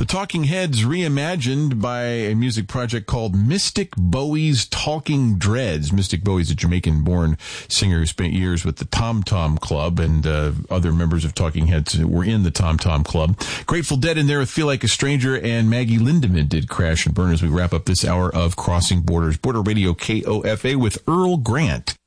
The Talking Heads reimagined by a music project called Mystic Bowie's Talking Dreads. Mystic Bowie's a Jamaican-born singer who spent years with the Tom Tom Club, and other members of Talking Heads were in the Tom Tom Club. Grateful Dead in there with Feel Like a Stranger, and Maggie Lindemann did Crash and Burn as we wrap up this hour of Crossing Borders. Border Radio KOFA with Earl Grant.